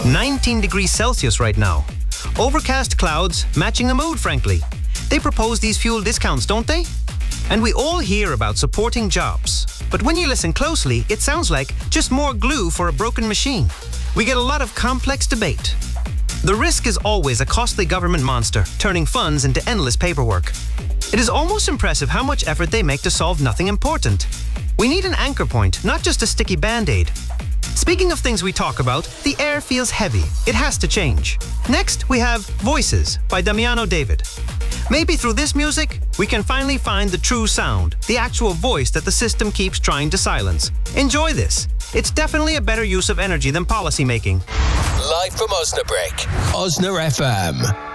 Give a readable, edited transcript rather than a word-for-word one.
19 degrees Celsius right now. Overcast clouds, matching the mood, frankly. They propose these fuel discounts, don't they? And we all hear about supporting jobs. But when you listen closely, it sounds like just more glue for a broken machine. We get a lot of complex debate. The risk is always a costly government monster, turning funds into endless paperwork. It is almost impressive how much effort they make to solve nothing important. We need an anchor point, not just a sticky band-aid. Speaking of things we talk about, the air feels heavy. It has to change. Next, we have Voices by Damiano David. Maybe through this music, we can finally find the true sound, the actual voice that the system keeps trying to silence. Enjoy this. It's definitely a better use of energy than policy making. Live from Osnabrück, Osna FM.